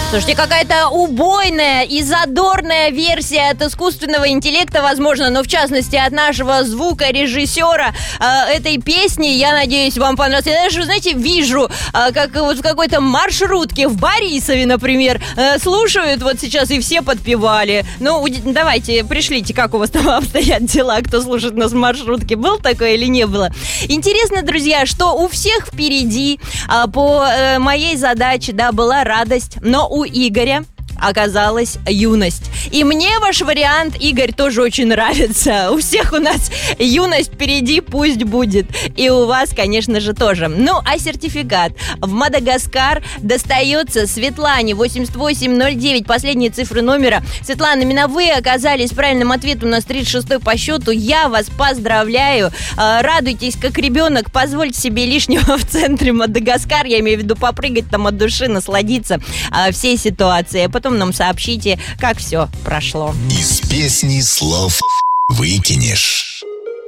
Слушайте, какая-то убойная и задорная версия от искусственного интеллекта, возможно, но в частности от нашего звукорежиссера этой песни. Я надеюсь, вам понравится. Я даже, знаете, вижу, как вот в какой-то маршрутке в Борисове, например, слушают вот сейчас и все подпевали. Ну, давайте, пришлите, как у вас там обстоят дела, кто слушает нас в маршрутке. Было такое или не было? Интересно, друзья, что у всех впереди по моей задаче, да, была радость, но у Игоря оказалась юность. И мне ваш вариант, Игорь, тоже очень нравится. У всех у нас юность впереди, пусть будет. И у вас, конечно же, тоже. Ну, а сертификат в Мадагаскар достается Светлане 8809, последние цифры номера. Светлана, именно вы оказались правильным ответом, у нас 36-й по счету. Я вас поздравляю. Радуйтесь, как ребенок. Позвольте себе лишнего в центре Мадагаскар. Я имею в виду попрыгать там от души, насладиться всей ситуацией. А потом нам сообщите, как все прошло. Из песни слов выкинешь.